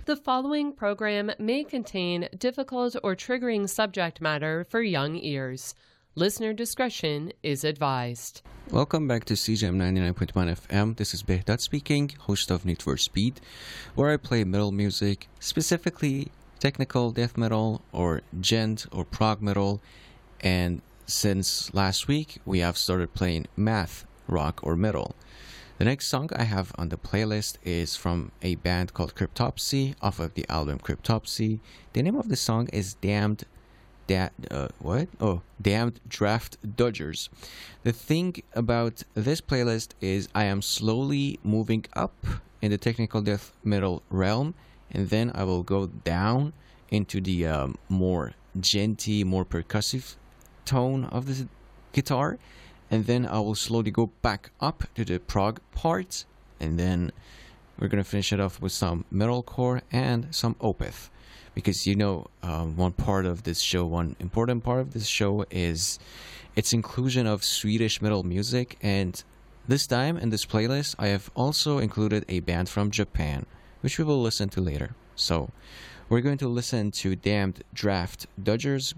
The following program may contain difficult or triggering subject matter for young ears. Listener discretion is advised. Welcome back to CJM 99.1 FM. This is Behdat speaking, host of Need for Speed, where I play metal music, specifically technical death metal or gent or prog metal. And since last week, we have started playing math rock or metal. The next song I have on the playlist is from a band called Cryptopsy off of the album Cryptopsy. The name of the song is Damned Draft Dodgers. The thing about this playlist is I am slowly moving up in the technical death metal realm, and then I will go down into the more genty, more percussive tone of the guitar, and then I will slowly go back up to the prog part, and then we're gonna finish it off with some metalcore and some Opeth. Because one part of this show, one important part of this show is its inclusion of Swedish metal music, and this time in this playlist I have also included a band from Japan, which we will listen to later. So we're going to listen to Damned Draft Dodgers